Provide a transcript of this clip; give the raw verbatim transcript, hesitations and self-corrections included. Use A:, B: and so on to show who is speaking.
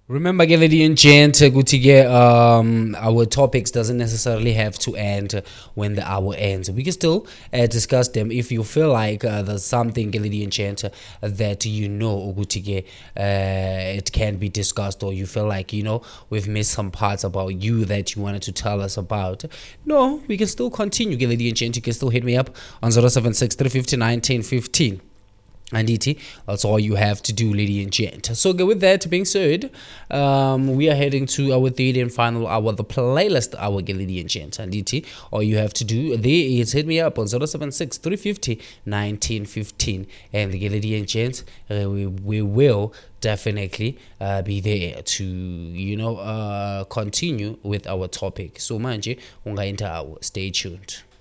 A: Remember, ke lady and gent, ukuthi ke, um, our topics doesn't necessarily have to end when the hour ends. We can still uh, discuss them if you feel like uh, there's something, ke lady and gent, that you know ukuthi ke, uh, it can be discussed, or you feel like, you know, we've missed some parts about you that you wanted to tell us about. No, we can still continue, ke lady and gent. You can still hit me up on zero seven six three five zero one nine one five. And it, that's all you have to do, lady and gent. So, with that being said, um, we are heading to our third and final hour, the playlist hour, lady and gent. And it, all you have to do there is hit me up on zero seven six three five zero one nine one five. And the lady and gent, uh, we, we will definitely uh, be there to, you know, uh, continue with our topic. So, manje, unga stay tuned.